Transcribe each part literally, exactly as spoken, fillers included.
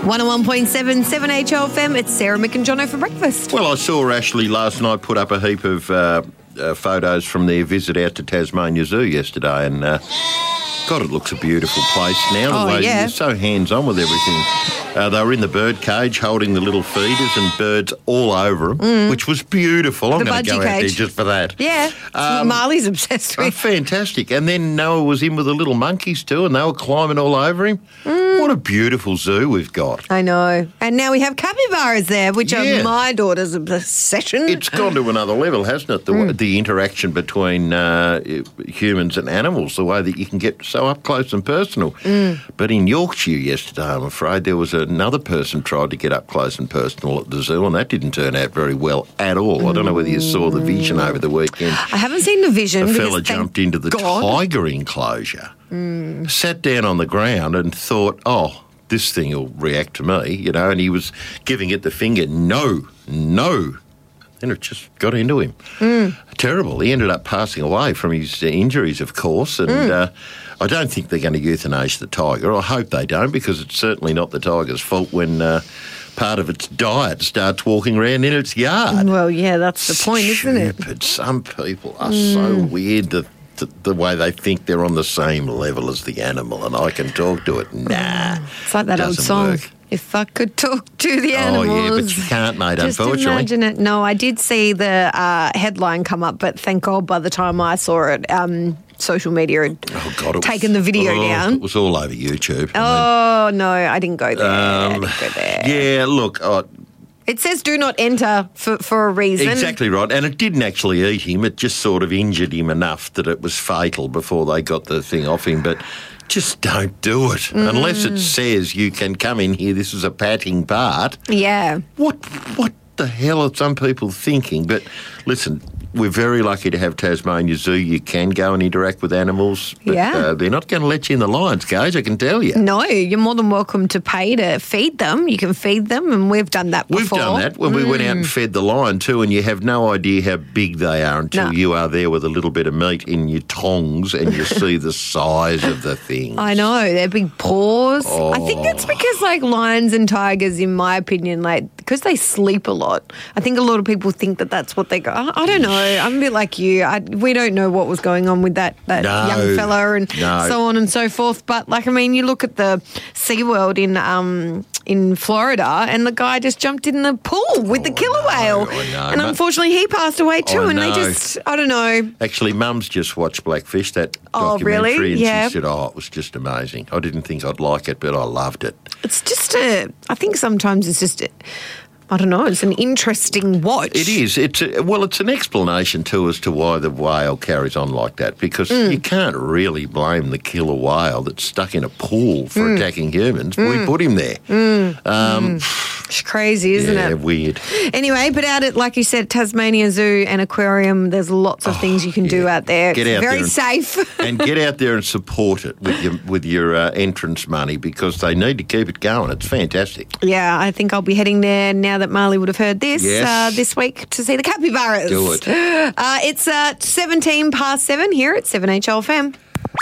one oh one point seven, seven H O F M. It's Sarah, Mick and Jono for breakfast. Well, I saw Ashley last night put up a heap of uh, uh, photos from their visit out to Tasmania Zoo yesterday, and uh, God, it looks a beautiful place now. The Oh, way yeah. they're so hands-on with everything. Uh, they were in the bird cage holding the little feeders and birds all over them, which was beautiful. I'm The going to go budgie out there cage. just for that. Yeah, Um, Marley's obsessed Oh, with. fantastic. And then Noah was in with the little monkeys too, and they were climbing all over him. What a beautiful zoo we've got. I know. And now we have capybaras there, which Yeah. are my daughter's obsession. It's gone to another level, hasn't it? The, the interaction between uh, humans and animals, the way that you can get so up close and personal. But in Yorkshire yesterday, I'm afraid, there was another person tried to get up close and personal at the zoo, and that didn't turn out very well at all. I don't know whether you saw the vision over the weekend. I haven't seen the vision. A because fella thank jumped into the God. tiger enclosure, sat down on the ground and thought, oh, this thing will react to me, you know, and he was giving it the finger, no, no. And it just got into him. Terrible. He ended up passing away from his uh, injuries, of course, and uh, I don't think they're going to euthanize the tiger. I hope they don't, because it's certainly not the tiger's fault when uh, part of its diet starts walking around in its yard. Well, yeah, that's the point, isn't it? Stupid. Some people are so weird that the, the way they think they're on the same level as the animal, and I can talk to it. Nah, It's like that old doesn't song. work. If I could talk to the Oh, animals. yeah, but you can't, mate, Just unfortunately. imagine it. No, I did see the uh, headline come up, but thank God by the time I saw it, um, social media had Oh, God, it taken was, the video oh, down. It was all over YouTube. Oh, no, I didn't go there. I Um, didn't go there. Yeah, look, oh, It says do not enter for, for a reason. exactly right. And it didn't actually eat him. It just sort of injured him enough that it was fatal before they got the thing off him. But just don't do it. Mm. Unless it says you can come in here, this is a patting part. Yeah. What what the hell are some people thinking? But listen, we're very lucky to have Tasmania Zoo. You can go and interact with animals, but Yeah. uh, they're not going to let you in the lion's cage, I can tell you. No, you're more than welcome to pay to feed them. You can feed them, and we've done that We've before. done that when we went out and fed the lion too, and you have no idea how big they are until No. you are there with a little bit of meat in your tongs and you see the size of the thing. I know, they're big paws. I think it's Oh. because, like, lions and tigers, in my opinion, like, because they sleep a lot, I think a lot of people think that that's what they go. I, I don't know. I'm a bit like you. I, we don't know what was going on with that, that No. young fella and No. so on and so forth. But, like, I mean, you look at the SeaWorld in um, in Florida, and the guy just jumped in the pool with the killer whale. I know. And But- unfortunately, he passed away too. I and they know. just, I don't know. Actually, Mum's just watched Blackfish, that Oh, documentary, really? and Yeah. she said, oh, it was just amazing. I didn't think I'd like it, but I loved it. It's just a, I think sometimes it's just, a, I don't know, it's an interesting watch. It is. It's a, well, it's an explanation too as to why the whale carries on like that, because Mm. you can't really blame the killer whale that's stuck in a pool for Mm. attacking humans. We put him there. Um, It's crazy, isn't yeah, it? weird. Anyway, but out at, like you said, Tasmania Zoo and Aquarium, there's lots of things you can do out there. Get it's out very there and- safe. And get out there and support it with your with your uh, entrance money, because they need to keep it going. It's fantastic. Yeah, I think I'll be heading there now that Marley would have heard this Yes. uh, this week to see the capybaras. Do it. Uh, it's uh, seventeen past seven here at seven H O F M.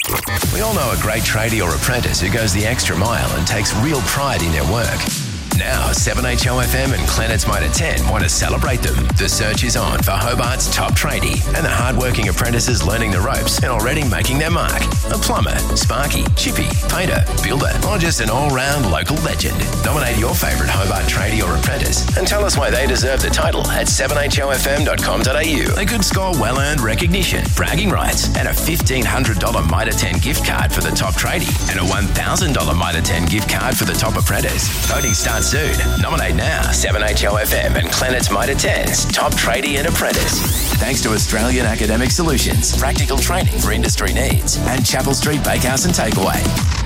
We all know a great tradie or apprentice who goes the extra mile and takes real pride in their work. Now, seven H O F M and Planet's Mitre ten want to celebrate them. The search is on for Hobart's top tradie and the hard-working apprentices learning the ropes and already making their mark. A plumber, sparky, chippy, painter, builder, or just an all-round local legend. Nominate your favourite Hobart tradie or apprentice and tell us why they deserve the title at seven H O F M dot com dot a u. They could score well-earned recognition, bragging rights, and a fifteen hundred dollars Mitre ten gift card for the top tradie and a one thousand dollars Mitre ten gift card for the top apprentice. Voting starts soon. Nominate now. seven H O F M and Planet's Mitre ten's top tradie and apprentice. Thanks to Australian Academic Solutions, practical training for industry needs, and Chapel Street Bakehouse and Takeaway.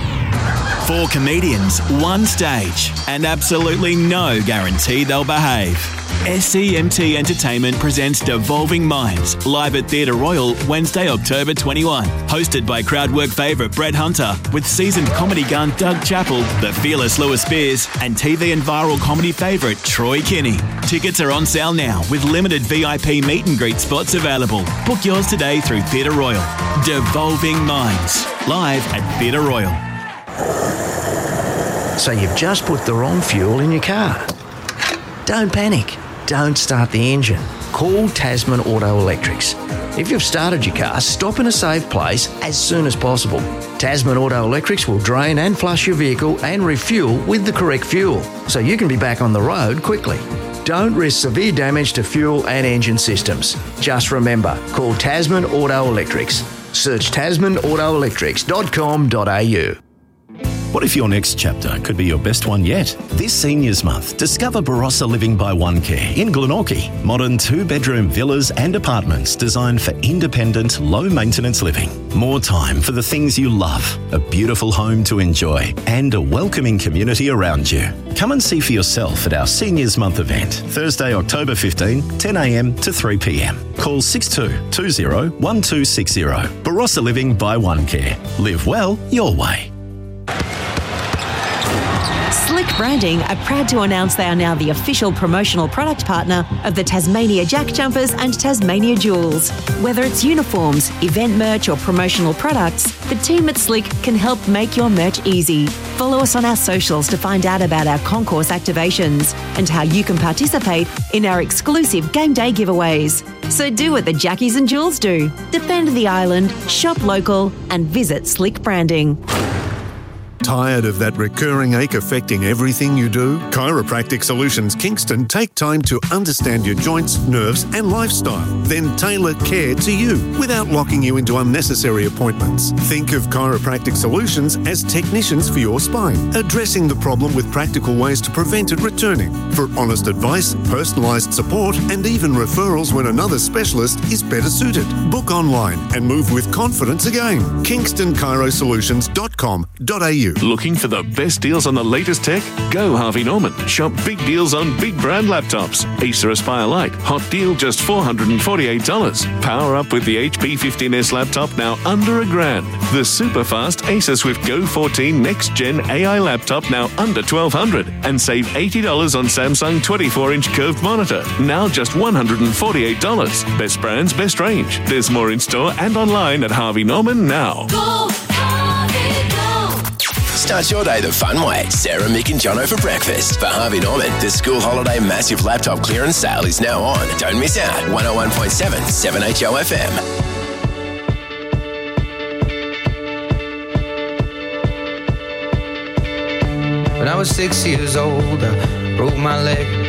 Four comedians, one stage, and absolutely no guarantee they'll behave. S C M T Entertainment presents Devolving Minds, live at Theatre Royal, Wednesday, October twenty-first. Hosted by crowdwork favourite Brett Hunter, with seasoned comedy gun Doug Chappell, the fearless Lewis Spears, and T V and viral comedy favourite Troy Kinney. Tickets are on sale now, with limited V I P meet and greet spots available. Book yours today through Theatre Royal. Devolving Minds, live at Theatre Royal. so you've just put the wrong fuel in your car. Don't panic. Don't start the engine. Call Tasman Auto Electrics. If you've started your car, stop in a safe place as soon as possible. Tasman Auto Electrics will drain and flush your vehicle and refuel with the correct fuel, so you can be back on the road quickly. Don't risk severe damage to fuel and engine systems. Just remember, call Tasman Auto Electrics. Search tasman auto electrics dot com dot a u. What if your next chapter could be your best one yet? This Seniors Month, discover Barossa Living by One Care in Glenorchy. Modern two-bedroom villas and apartments designed for independent, low-maintenance living. More time for the things you love, a beautiful home to enjoy, and a welcoming community around you. Come and see for yourself at our Seniors Month event, Thursday, October fifteenth, ten a m to three p m. Call six two two zero one two six zero. Barossa Living by One Care. Live well your way. Slick Branding are proud to announce they are now the official promotional product partner of the Tasmania Jack Jumpers and Tasmania Jewels. Whether it's uniforms, event merch or promotional products, the team at Slick can help make your merch easy. Follow us on our socials to find out about our concourse activations and how you can participate in our exclusive game day giveaways. So do what the Jackies and Jewels do. Defend the island, shop local and visit Slick Branding. Tired of that recurring ache affecting everything you do? Chiropractic Solutions Kingston take time to understand your joints, nerves and lifestyle, then tailor care to you without locking you into unnecessary appointments. Think of Chiropractic Solutions as technicians for your spine, addressing the problem with practical ways to prevent it returning. For honest advice, personalised support and even referrals when another specialist is better suited. Book online and move with confidence again. kingston chiro solutions dot com dot a u. Looking for the best deals on the latest tech? Go Harvey Norman. Shop big deals on big brand laptops. Acer Aspire Lite, hot deal just four hundred forty-eight dollars. Power up with the H P fifteen S laptop now under a grand. The super fast Acer Swift Go fourteen Next Gen A I laptop now under twelve hundred dollars. And save eighty dollars on Samsung twenty-four inch curved monitor, now just one hundred forty-eight dollars. Best brands, best range. There's more in store and online at Harvey Norman now. Go, Harvey, go. Start your day the fun way. Sarah, Mick and Jono for breakfast. For Harvey Norman, the school holiday massive laptop clearance sale is now on. Don't miss out. one oh one point seven, seven H O F M. When I was six years old, I broke my leg.